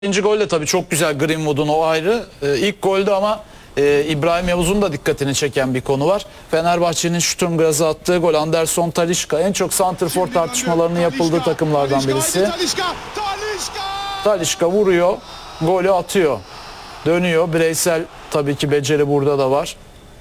İkinci gol de tabii çok güzel, Greenwood'un o ayrı. İlk golde ama İbrahim Yavuz'un da dikkatini çeken bir konu var. Fenerbahçe'nin Sturm Graz'a attığı gol, Anderson Talisca en çok santrfor tartışmalarının yapıldığı takımlardan birisi. Talisca vuruyor, golü atıyor. Dönüyor, bireysel tabii ki beceri burada da var.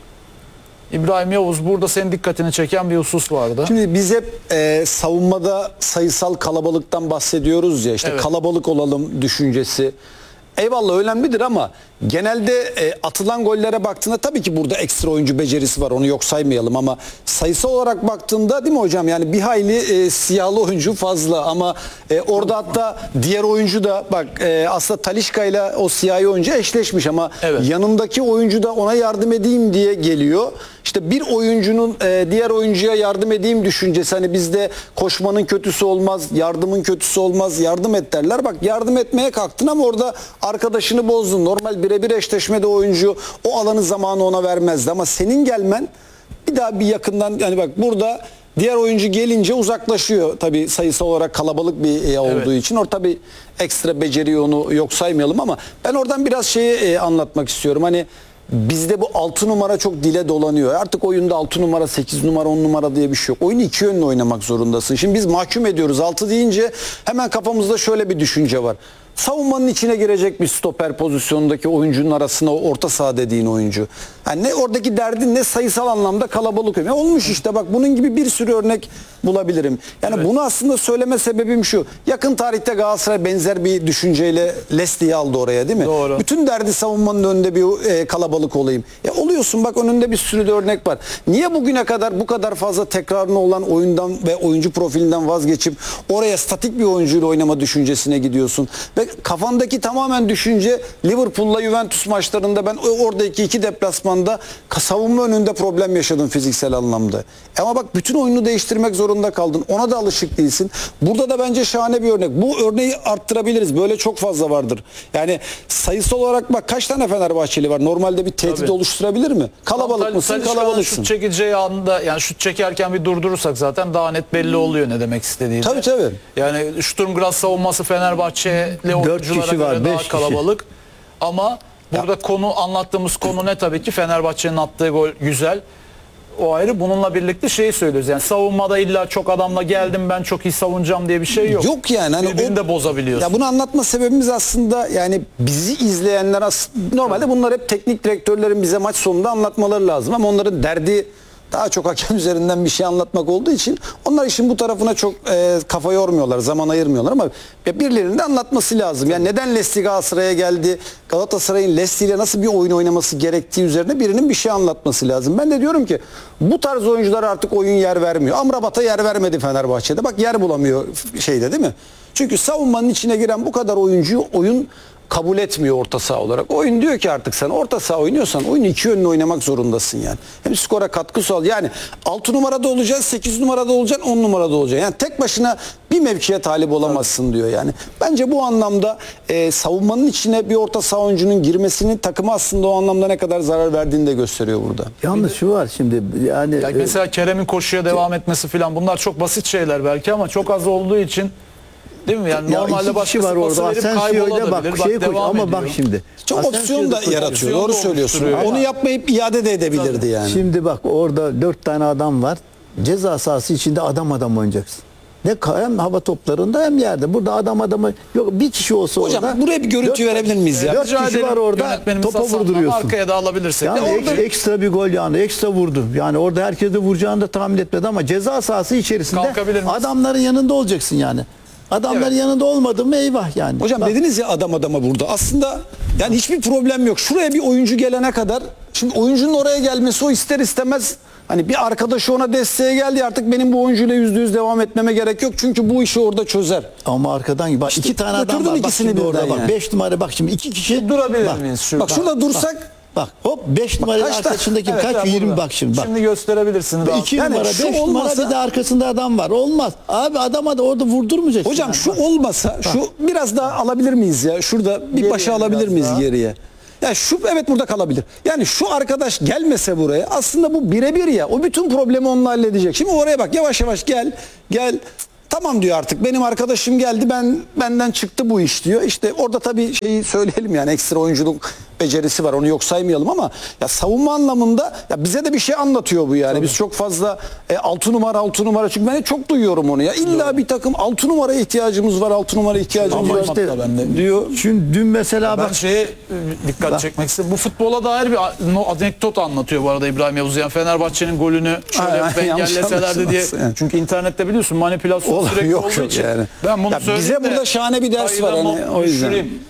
İbrahim Yavuz, burada senin dikkatini çeken bir husus vardı. Şimdi biz hep savunmada sayısal kalabalıktan bahsediyoruz ya, işte Evet. Kalabalık olalım düşüncesi. Eyvallah önemlidir ama genelde atılan gollere baktığında tabii ki burada ekstra oyuncu becerisi var, onu yok saymayalım, ama sayısal olarak baktığında değil mi hocam, yani bir hayli siyahlı oyuncu fazla ama orada hatta diğer oyuncu da bak aslında Talisca ile o siyahi oyuncu eşleşmiş ama Evet. yanındaki oyuncu da ona yardım edeyim diye geliyor. İşte bir oyuncunun diğer oyuncuya yardım edeyim düşüncesi, hani bizde koşmanın kötüsü olmaz, yardımın kötüsü olmaz, yardım et derler. Bak yardım etmeye kalktın ama orada arkadaşını bozdun. Normal birebir eşleşmede oyuncu o alanı, zamanı ona vermezdi ama senin gelmen bir daha bir yakından, yani bak burada diğer oyuncu gelince uzaklaşıyor tabii, sayısal olarak kalabalık bir olduğu için. Orada tabii ekstra beceriyi, onu yok saymayalım ama ben oradan biraz şeyi anlatmak istiyorum. Hani bizde bu 6 numara çok dile dolanıyor. Artık oyunda 6 numara, 8 numara, 10 numara diye bir şey yok. Oyunu iki yönlü oynamak zorundasın. Şimdi biz mahkum ediyoruz. 6 deyince hemen kafamızda şöyle bir düşünce var. Savunmanın içine girecek bir stoper pozisyonundaki oyuncunun arasına o orta saha dediğin oyuncu. Yani ne oradaki derdin, ne sayısal anlamda kalabalık. Yani olmuş işte, bak bunun gibi bir sürü örnek bulabilirim. Yani Evet. bunu aslında söyleme sebebim şu. Yakın tarihte Galatasaray benzer bir düşünceyle Leslie'yi aldı oraya, değil mi? Doğru. Bütün derdi savunmanın önünde bir kalabalık olayım. Oluyorsun bak, önünde bir sürü de örnek var. Niye bugüne kadar bu kadar fazla tekrarını olan oyundan ve oyuncu profilinden vazgeçip oraya statik bir oyuncuyla oynama düşüncesine gidiyorsun? Ve kafandaki tamamen düşünce, Liverpool'la Juventus maçlarında ben oradaki iki deplasmanda savunma önünde problem yaşadım fiziksel anlamda. Ama bak bütün oyunu değiştirmek zorunda kaldın. Ona da alışık değilsin. Burada da bence şahane bir örnek. Bu örneği arttırabiliriz. Böyle çok fazla vardır. Yani sayısal olarak bak kaç tane Fenerbahçeli var? Normalde bir tehdit Tabii. oluşturabilir mi? Kalabalık mısın? Talisca'nın Kalabalıksın. şut çekeceği anda, yani şut çekerken bir durdurursak zaten daha net belli oluyor ne demek istediği. Tabii tabii. Yani Sturm Graz savunması Fenerbahçeli oyunculara kişi var, göre 5 daha kişi. kalabalık. Ama burada anlattığımız konu ne, tabii ki Fenerbahçe'nin attığı gol güzel. O ayrı. Bununla birlikte şeyi söylüyoruz. Yani savunmada illa çok adamla geldim ben çok iyi savunacağım diye bir şey yok. Yok yani. Hani birbirini de bozabiliyorsun. Ya bunu anlatma sebebimiz aslında, yani bizi izleyenler normalde bunlar hep teknik direktörlerin bize maç sonunda anlatmaları lazım ama onların derdi daha çok hakem üzerinden bir şey anlatmak olduğu için onlar işin bu tarafına çok kafa yormuyorlar, zaman ayırmıyorlar ama birilerinin de anlatması lazım. Yani neden Leslie Galatasaray'a geldi, Galatasaray'ın Leslie ile nasıl bir oyun oynaması gerektiği üzerine birinin bir şey anlatması lazım. Ben de diyorum ki bu tarz oyuncular artık oyun yer vermiyor. Amrabat'a yer vermedi Fenerbahçe'de. Bak yer bulamıyor şeyde, değil mi? Çünkü savunmanın içine giren bu kadar oyuncuyu oyun kabul etmiyor orta saha olarak. Oyun diyor ki artık sen orta saha oynuyorsan oyunu iki yönlü oynamak zorundasın yani. Hem skora katkı sağ. Yani 6 numarada olacaksın, 8 numarada olacaksın, 10 numarada olacaksın. Yani tek başına bir mevkiye talip olamazsın diyor yani. Bence bu anlamda savunmanın içine bir orta saha oyuncunun girmesinin takıma aslında o anlamda ne kadar zarar verdiğini de gösteriyor burada. Yalnız şu var şimdi, yani Mesela Kerem'in koşuya devam etmesi falan, bunlar çok basit şeyler belki ama çok az olduğu için, değil mi? Yani ya normalde iki kişi var başkası orada. verip Asensio'yla bak kaybolabilir. şey koş devam ama ediyor. bak şimdi. Çok opsiyon Asensio'da da koşuyor. yaratıyor. Doğru Opsiyon da söylüyorsun. oluşturuyor. Onu yapmayıp iade de edebilirdi yani. Şimdi bak orada 4 tane adam var. Ceza sahası içinde adam adam oynayacaksın. Hem hava toplarında hem yerde. Burada adam adamı yok, bir kişi olsa Hocam orada. buraya bir görüntü verebilir miyiz ya? 4 Rica kişi ederim, var orada, yönetmenimiz topa Hasan'dan vurduruyorsun. arkaya da alabilirsek. Yani orada ekstra bir gol, yani ekstra vurdu. Yani orada herkes de vuracağını da tahmin etmedi ama ceza sahası içerisinde Kalkabilir miyiz? adamların yanında olacaksın yani. Adamların Evet. yanında olmadın mı eyvah yani. Hocam Bak, dediniz ya adam adama burada. Aslında yani hiçbir problem yok. Şuraya bir oyuncu gelene kadar, şimdi oyuncunun oraya gelmesi, o ister istemez hani bir arkadaşı ona desteğe geldi, artık benim bu oyuncuyla %100 devam etmeme gerek yok. Çünkü bu işi orada çözer. ama arkadan bak iki tane adam götürdün var. Bak ikisini şimdi orada birden bak yani. 5 numara, bak şimdi iki kişi. durabilir Bak, miyiz? Bak şurada dursak, Bak hop 5 numaranın kaç tane- arkasındaki Evet, kaç ya 20 burada. bak şimdi bak. Şimdi gösterebilirsiniz. abi. 2 Yani numara, şu 5 numara, olmasa- bir de arkasında adam var. Olmaz. Abi adama da orada vurdurmayacaksın. hocam yani. şu olmasa, şu biraz daha alabilir miyiz ya? Şurada bir Geriye başa alabilir biraz miyiz daha. geriye? Ya şu, evet burada kalabilir. Yani şu arkadaş gelmese buraya, aslında bu birebir ya. O bütün problemi onunla halledecek. Şimdi oraya bak, yavaş yavaş gel. tamam diyor artık benim arkadaşım geldi benden çıktı bu iş diyor. İşte orada tabii şeyi söyleyelim yani ekstra oyunculuk becerisi var onu yok saymayalım ama ya savunma anlamında ya bize de bir şey anlatıyor bu yani. Biz çok fazla 6 numara çünkü ben çok duyuyorum onu ya. İlla bir takım 6 numaraya ihtiyacımız var 6 numara ihtiyacımız Ama var işte ben de diyor. Şimdi dün mesela Ben bak şeye dikkat çekmek istedim. Bu futbola dair bir anekdot anlatıyor bu arada İbrahim Yavuz. Yani Fenerbahçe'nin golünü şöyle Aynen, yapıp yanlış engelleselerdi diye. anlaşılmaz yani. Çünkü internette biliyorsun manipülasyon sürekli Yok, olduğu yok için. yani. Ben bunu Ya söyleyeyim bize de burada şahane bir ders var kayda hani, not o yüzden. düşüreyim.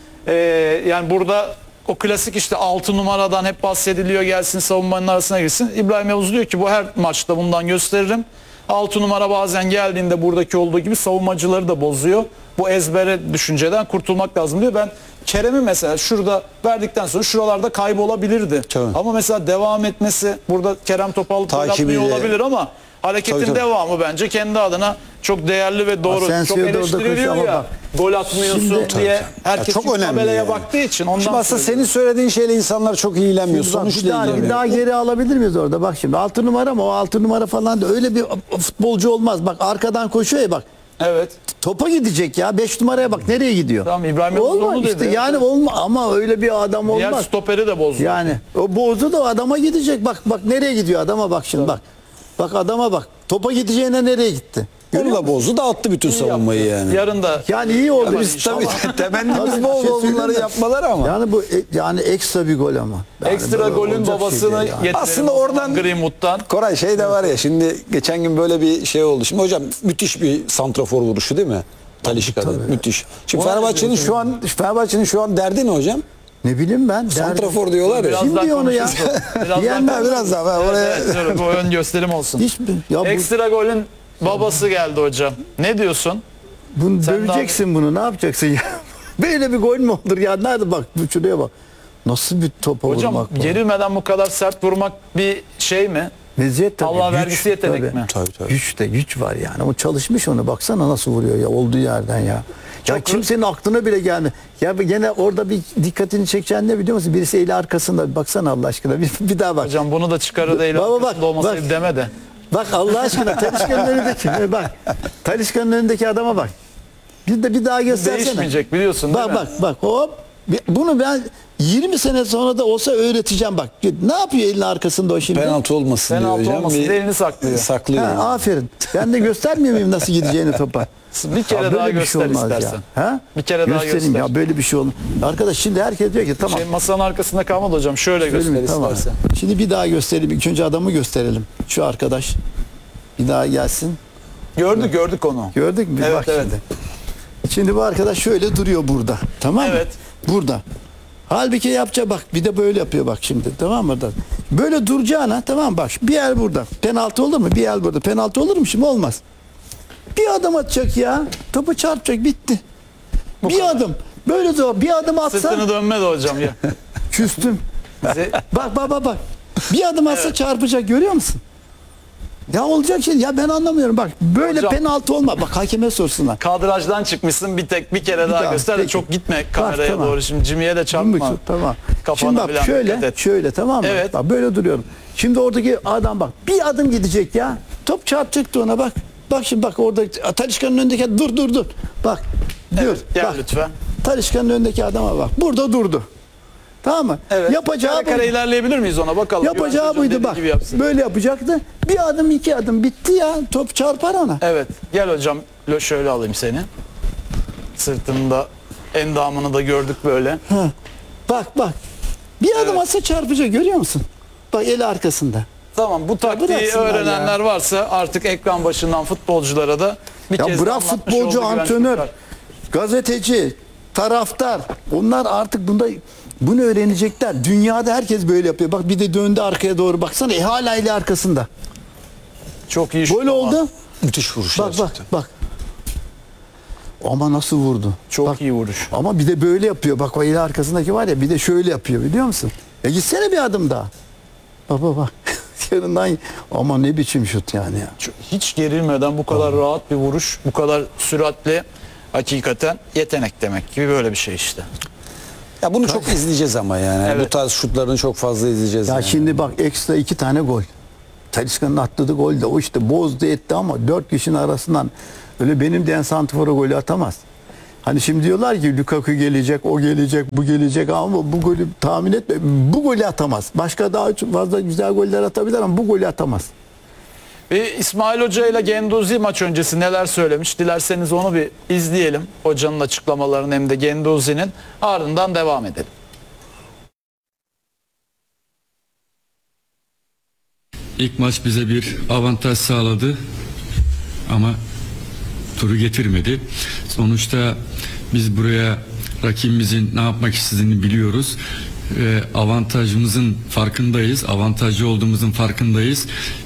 Yani burada o klasik işte 6 numaradan hep bahsediliyor gelsin savunmanın arasına girsin. İbrahim Yavuz diyor ki bu her maçta bundan gösteririm. 6 numara bazen geldiğinde buradaki olduğu gibi savunmacıları da bozuyor. Bu ezbere düşünceden kurtulmak lazım diyor. Ben Kerem'i mesela şurada verdikten sonra şuralarda kaybolabilirdi. Tabii. Ama mesela devam etmesi burada Kerem Topal gol Takibiyle. atmıyor olabilir ama hareketin Tabii. devamı bence kendi adına çok değerli ve doğru. Asensio Çok da orada eleştiriliyor koşuyor ama ya. bak. Gol atmıyorsun Şimdi- diye herkes Ya çok çünkü önemli tabelaya yani. baktığı için ondan Şimdi aslında söylüyorum. senin söylediğin şeyle insanlar çok ilgilenmiyor. Şimdi bak, Sonuçla bir daha, ilgileniyor. bir daha geri alabilir miyiz orada? Bak şimdi 6 numara mı? O 6 numara falan da öyle bir futbolcu olmaz. Bak arkadan koşuyor ya bak. Evet. Topa gidecek ya. 5 numaraya bak nereye gidiyor? Tamam, İbrahim Yavuz Olmaz onu dedi. işte yani olma ama öyle bir adam Diğer olmaz. stoperi de bozdu. Yani o bozdu da o adama gidecek. Bak nereye gidiyor adama bak şimdi bak. Bak adama bak. Topa gideceğine nereye gitti? Onu da bozdu dağıttı bütün savunmayı yani. Yarın da Yani iyi oldu. Ama Biz Tabii ama- temennimiz Tabii, bol bir şey bol bunları söyleyeyim mi? yapmaları ama. Yani bu yani ekstra bir gol ama. Yani ekstra böyle golün olacak şey babasını değil yani. getirelim. Aslında o zaman oradan- Greenwood'dan. Koray şey de var ya şimdi geçen gün böyle bir şey oldu. Şimdi hocam müthiş bir santrafor vuruşu değil mi? Talisca'da müthiş. Şimdi Fenerbahçe'nin şu an derdi ne hocam? Ne bileyim ben. Santrafor diyorlar ya. Birazdan Kim diyor onu ya? konuşuruz. Birazdan Diyenler konuşuruz. biraz daha ben oraya- Evet, evet, bu ön gösterim olsun. Hiçbir ya Ekstra golün babası geldi hocam. Ne diyorsun? bunu Sen döveceksin bunu. Ne yapacaksın ya? Böyle bir gol mü olur ya? Nerede bak şuraya bak. Nasıl bir topa Hocam vurmak bu? gerilmeden bu kadar sert vurmak bir şey mi? Meziyet tabii. Allah güç vergisi yetenek tabii. mi? Tabii. Güç de güç var yani. O çalışmış onu baksana nasıl vuruyor ya olduğu yerden ya. Ya Çok- kimsenin aklına bile gelmiyor. Ya gene orada bir dikkatini çekeceğin ne biliyor musun? Birisi eli arkasında baksana Allah aşkına bir daha bak. Hocam bunu da çıkarı değil. Baba bak, Arkasında olmasaydı bak. deme de. Bak Allah aşkına Talisca'nın önündeki bak. Talisca'nın önündeki adama bak. Bir daha göstersene. Değişmeyecek biliyorsun değil Bak mi? bak hop. Bunu ben 20 sene sonra da olsa öğreteceğim bak. Ne yapıyor elin arkasında o şimdi? Penaltı olmasın diyor Penaltı hocam. olmasın Bir- diye elini saklıyor. Saklıyor. Ha, aferin. Ben de göstermiyor muyum nasıl gideceğini topa? Bir kere Ya daha böyle bir göster olmaz istersen. Ya. Ha? Bir kere daha Göstereyim göster. ya böyle bir şey olmaz. Arkadaş şimdi herkes diyor ki tamam. Şey, masanın arkasında kalmadı hocam. Şöyle göster Söyleyeyim mi? Tamam. istersen. Şimdi bir daha gösterelim. İlk önce adamı gösterelim. Şu arkadaş. Bir daha gelsin. Gördük onu. Gördük mü? Evet, Bak evet. şimdi. Şimdi bu arkadaş şöyle duruyor burada. Tamam mı? Evet. Burada. Halbuki yapacak bak bir de böyle yapıyor bak şimdi tamam mı? Böyle duracağına tamam bak bir el burada. Penaltı olur mu? Bir el burada. Penaltı olur mu şimdi? Olmaz. Bir adım atacak ya. Topu çarpacak bitti. Bir adım. Böyle dur. Bir adım atsa Sırtını dönmedi hocam ya. küstüm. Bize- Bak. Bir adım atsa çarpacak görüyor musun? Ya olacak şey ya ben anlamıyorum bak böyle Hocam- penaltı olma bak hakeme sorsunlar. Kadrajdan çıkmışsın bir kere daha daha, göster de peki. çok gitme kameraya tamam. doğru. Şimdi Jimmy'ye de çarpma. Tamam. Kafana Şimdi bak falan şöyle dikkat et. şöyle tamam mı? Evet. Bak böyle duruyorum. Şimdi oradaki adam bak bir adım gidecek ya. Top çarpacaktı ona bak. Bak şimdi bak orada Talisca'nın önündeki dur. Bak. Evet, dur. gel Bak. lütfen. Talisca'nın önündeki adama bak. Burada durdu. Tamam mı? Evet. Yapacağı kare buydu. ilerleyebilir miyiz ona bakalım. Yapacağı Güven çocuğun buydu dediği bak. gibi yapsın. Böyle yapacaktı. Bir adım iki adım bitti ya. Top çarpar ona. Evet. Gel hocam şöyle alayım seni. Sırtında endamını da gördük böyle. Ha. Bak. Bir adım atsa çarpacak görüyor musun? Bak eli arkasında. Tamam bu taktiği bıraksınlar öğrenenler varsa artık ekran başından futbolculara da bir Ya kez bırak anlatmış futbolcu, oldu Güven antrenör, Çocuklar. gazeteci, taraftar. Onlar artık bunu öğrenecekler. Dünyada herkes böyle yapıyor. Bak bir de döndü arkaya doğru baksana. Hala eli arkasında. Çok iyi şut Böyle ama. oldu. Müthiş vuruş. Bak. Ama nasıl vurdu? Çok Bak, iyi vuruş. ama bir de böyle yapıyor. Bak o eli arkasındaki var ya bir de şöyle yapıyor biliyor musun? Gitsene bir adım daha. Bak. Yanından ama ne biçim şut yani ya. Hiç gerilmeden bu kadar rahat bir vuruş, bu kadar süratli hakikaten yetenek demek gibi böyle bir şey işte. Ya bunu çok izleyeceğiz ama yani. Evet. Bu tarz şutlarını çok fazla izleyeceğiz. Ya yani. şimdi bak ekstra 2 tane gol. Talisca'nın attığı gol de o işte bozdu etti ama 4 kişinin arasından Öyle benim diyen santrfora golü atamaz. Hani şimdi diyorlar ki Lukaku gelecek, o gelecek, bu gelecek ama bu golü tahmin etme. Bu golü atamaz. Başka daha fazla güzel goller atabilir ama bu golü atamaz. Ve İsmail Hoca ile Genduzi maç öncesi neler söylemiş? Dilerseniz onu bir izleyelim. Hocanın açıklamalarını hem de Genduzi'nin, ardından devam edelim. İlk maç bize bir avantaj sağladı ama turu getirmedi. Sonuçta biz buraya rakibimizin ne yapmak istediğini biliyoruz. Avantajımızın farkındayız. Avantajlı olduğumuzun farkındayız.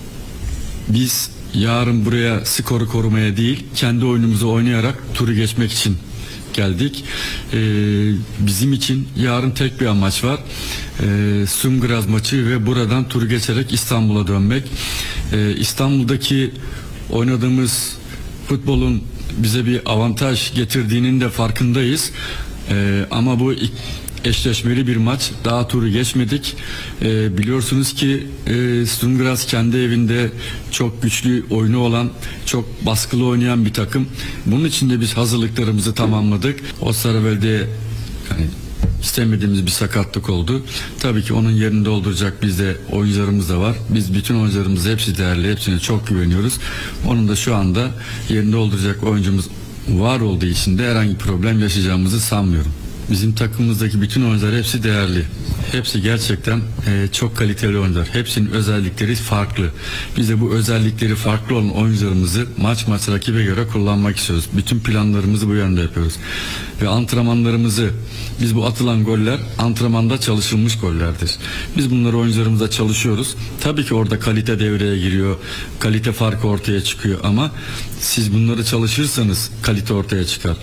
Biz yarın buraya skoru korumaya değil, kendi oyunumuzu oynayarak turu geçmek için geldik. Bizim için yarın tek bir amaç var. Sumgraz maçı ve buradan turu geçerek İstanbul'a dönmek. İstanbul'daki oynadığımız futbolun bize bir avantaj getirdiğinin de farkındayız. Ama bu eşleşmeli bir maç. Daha turu geçmedik. Biliyorsunuz ki Sturm kendi evinde çok güçlü oyunu olan, çok baskılı oynayan bir takım. Bunun için de biz hazırlıklarımızı tamamladık. Osterwolde yani istemediğimiz bir sakatlık oldu. Tabii ki onun yerini dolduracak bizde oyuncularımız da var. Biz bütün oyuncularımız hepsi değerli, hepsine çok güveniyoruz. Onun da şu anda yerini dolduracak oyuncumuz var olduğu için de herhangi bir problem yaşayacağımızı sanmıyorum. Bizim takımımızdaki bütün oyuncular hepsi değerli. Hepsi gerçekten çok kaliteli oyuncular. Hepsinin özellikleri farklı. Biz de bu özellikleri farklı olan oyuncularımızı maç rakibe göre kullanmak istiyoruz. Bütün planlarımızı bu yönde yapıyoruz. Ve antrenmanlarımızı, biz bu atılan goller antrenmanda çalışılmış gollerdir. Biz bunları oyuncularımızla çalışıyoruz. Tabii ki orada kalite devreye giriyor. Kalite farkı ortaya çıkıyor ama siz bunları çalışırsanız kalite ortaya çıkar.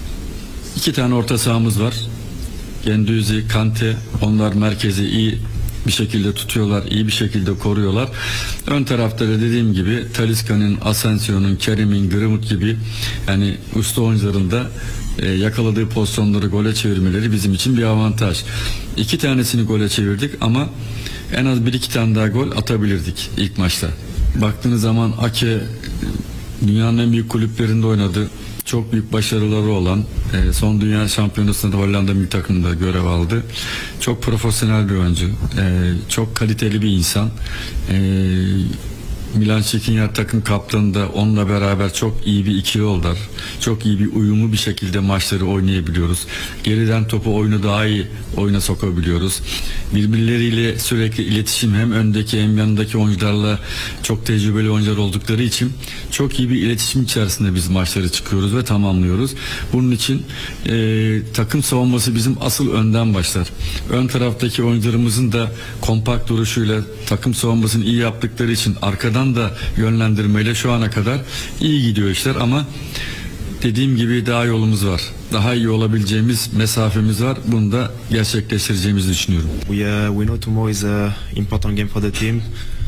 2 tane orta sahamız var. Genduzi, Kante, onlar merkezi iyi bir şekilde tutuyorlar, iyi bir şekilde koruyorlar. Ön tarafta da dediğim gibi Talisca'nın, Asensio'nun, Kerim'in, Greenwood gibi yani usta oyuncuların da yakaladığı pozisyonları gole çevirmeleri bizim için bir avantaj. 2 tanesini gole çevirdik ama en az 1-2 tane daha gol atabilirdik ilk maçta. Baktığınız zaman Ake dünyanın en büyük kulüplerinde oynadı. Çok büyük başarıları olan, son dünya şampiyonasında Hollanda milli takımında görev aldı. Çok profesyonel bir oyuncu, çok kaliteli bir insan. Milan Skriniar takım kaptanı da onunla beraber çok iyi bir ikili oldular. Çok iyi bir uyumlu bir şekilde maçları oynayabiliyoruz. Geriden topu oyunu daha iyi oyuna sokabiliyoruz. Birbirleriyle sürekli iletişim, hem öndeki hem yanındaki oyuncularla çok tecrübeli oyuncular oldukları için çok iyi bir iletişim içerisinde biz maçları çıkıyoruz ve tamamlıyoruz. Bunun için takım savunması bizim asıl önden başlar. Ön taraftaki oyuncularımızın da kompakt duruşuyla takım savunmasını iyi yaptıkları için arkadan da yönlendirmeyle şu ana kadar iyi gidiyor işler ama dediğim gibi daha yolumuz var. Daha iyi olabileceğimiz mesafemiz var. Bunu da gerçekleştireceğimizi düşünüyorum. We know tomorrow is an important game for the team.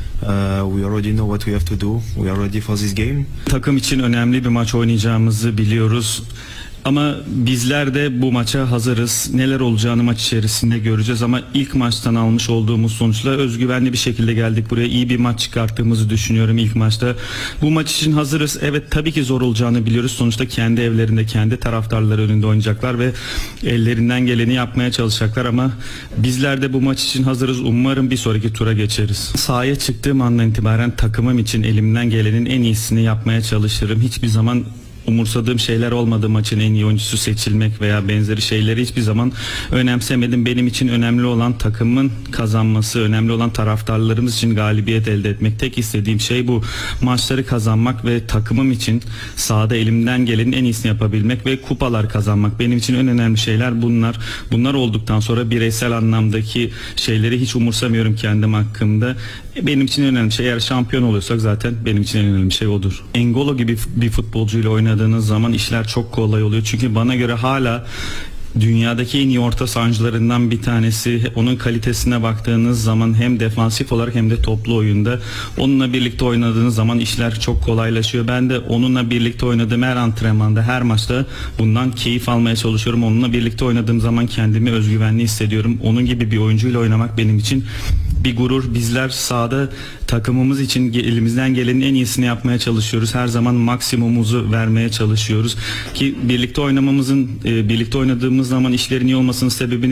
We already know what we have to do. We are ready for this game. Takım için önemli bir maç oynayacağımızı biliyoruz. Ama bizler de bu maça hazırız. Neler olacağını maç içerisinde göreceğiz ama ilk maçtan almış olduğumuz sonuçla özgüvenli bir şekilde geldik buraya. İyi bir maç çıkarttığımızı düşünüyorum ilk maçta. Bu maç için hazırız. Evet, tabii ki zor olacağını biliyoruz. Sonuçta kendi evlerinde, kendi taraftarları önünde oynayacaklar ve ellerinden geleni yapmaya çalışacaklar ama bizler de bu maç için hazırız. Umarım bir sonraki tura geçeriz. Sahaya çıktığım andan itibaren takımım için elimden gelenin en iyisini yapmaya çalışırım. Hiçbir zaman umursadığım şeyler olmadı, maçın en iyi oyuncusu seçilmek veya benzeri şeyleri hiçbir zaman önemsemedim. Benim için önemli olan takımın kazanması, önemli olan taraftarlarımız için galibiyet elde etmek. Tek istediğim şey bu. Maçları kazanmak ve takımım için sahada elimden gelenin en iyisini yapabilmek ve kupalar kazanmak. Benim için en önemli şeyler bunlar. Bunlar olduktan sonra bireysel anlamdaki şeyleri hiç umursamıyorum kendim hakkında. Benim için en önemli şey, eğer şampiyon oluyorsak zaten benim için en önemli şey odur. N'Golo gibi bir futbolcuyla oynadığınız zaman işler çok kolay oluyor. Çünkü bana göre hala dünyadaki en iyi orta sahancılarından bir tanesi. Onun kalitesine baktığınız zaman hem defansif olarak hem de toplu oyunda onunla birlikte oynadığınız zaman işler çok kolaylaşıyor. Ben de onunla birlikte oynadığım her antrenmanda, her maçta bundan keyif almaya çalışıyorum. Onunla birlikte oynadığım zaman kendimi özgüvenli hissediyorum. Onun gibi bir oyuncuyla oynamak benim için bir gurur. Bizler sahada takımımız için elimizden gelenin en iyisini yapmaya çalışıyoruz. Her zaman maksimumumuzu vermeye çalışıyoruz ki birlikte oynadığımız zaman işlerin iyi olmasının sebebi